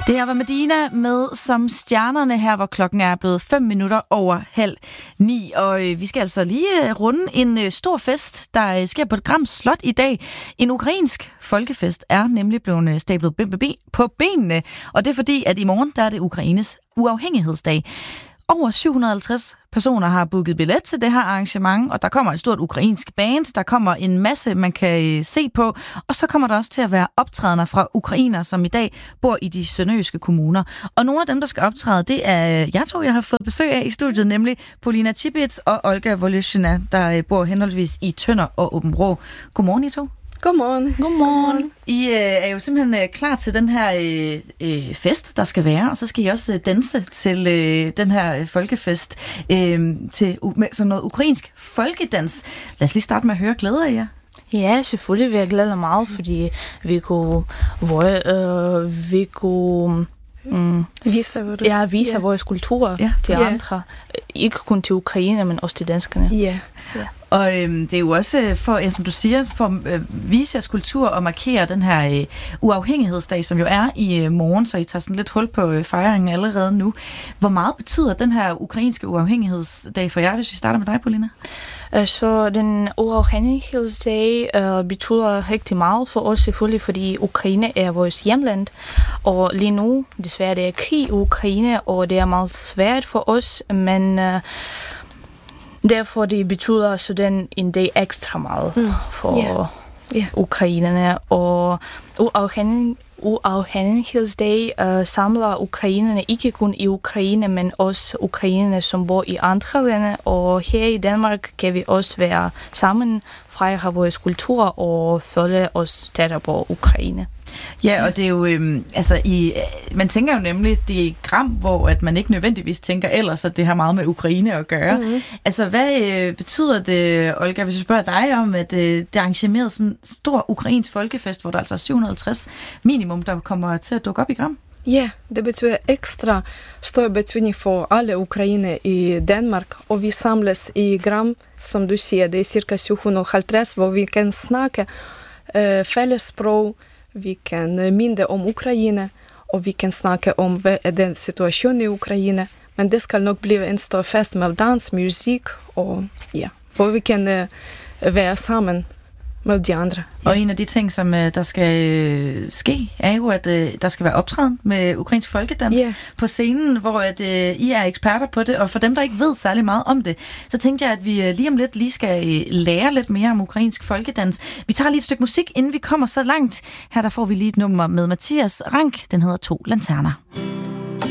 Det her var Medina med Som stjernerne her, hvor klokken er blevet 5 minutter over 8:30. Og vi skal altså lige runde en stor fest, der sker på Gram Slot i dag. En ukrainsk folkefest er nemlig blevet stablet på benene. Og det er fordi, at i morgen der er det Ukraines uafhængighedsdag. Over 750 personer har booket billet til det her arrangement, og der kommer et stort ukrainsk band, der kommer en masse, man kan se på, og så kommer der også til at være optrædener fra ukrainere, som i dag bor i de sønderjyske kommuner. Og nogle af dem, der skal optræde, det er jeg tror, jeg har fået besøg af i studiet, nemlig Polina Chibits og Olga Volyshina, der bor henholdsvis i Tønder og Aabenraa. Godmorgen, I to. Godmorgen. Godmorgen. I er jo simpelthen klar til den her fest, der skal være, og så skal I også danse til den her folkefest til sådan noget ukrainsk folkedans. Lad os lige starte med at høre. Glæder I jer? Ja, selvfølgelig vil jeg glæde mig, fordi vi kunne vise vores kultur til andre. Ikke kun til Ukraine, men også til danskerne. Ja. Og det er jo også for, som du siger, for at vise jeres kultur og markere den her uafhængighedsdag, som jo er i morgen, så I tager sådan lidt hul på fejringen allerede nu. Hvor meget betyder den her ukrainske uafhængighedsdag for jer, hvis vi starter med dig, Polina? Så den uafhængighedsdag betyder rigtig meget for os selvfølgelig, fordi Ukraine er vores hjemland, og lige nu, desværre, det er krig i Ukraine, og det er meget svært for os, men derfor det betyder sådan en dag ekstra meget for ukrainerne, og uafhængighedsdag samler ukrainerne ikke kun i Ukraine, men også ukrainerne, som bor i andre lande, og her i Danmark kan vi også være sammen, fejre vores kultur og følge os tættere på Ukraine. Ja, og det er jo, man tænker jo nemlig, det er Gram, hvor at man ikke nødvendigvis tænker ellers, at det har meget med Ukraine at gøre. Mm-hmm. Altså, hvad betyder det, Olga, hvis vi spørger dig om, at det arrangerer sådan en stor ukrainsk folkefest, hvor der altså er 750 minimum, der kommer til at dukke op i Gram? Ja, det betyder ekstra stor betydning for alle ukrainere i Danmark, og vi samles i Gram, som du siger, det er cirka 750, hvor vi kan snakke fælles sprog, vi kan minde om Ukraine, og vi kan snakke om, hvad er den situation i Ukraine. Men det skal nok blive en stor fest med dans, musik, og hvor vi kan være sammen med de andre. Ja. Og en af de ting, som der skal ske, er jo, at der skal være optræden med ukrainsk folkedans på scenen, hvor at I er eksperter på det, og for dem, der ikke ved særlig meget om det, så tænkte jeg, at vi lige om lidt lige skal lære lidt mere om ukrainsk folkedans. Vi tager lige et stykke musik, inden vi kommer så langt. Her der får vi lige et nummer med Mathias Rank, den hedder 2 Lanterner.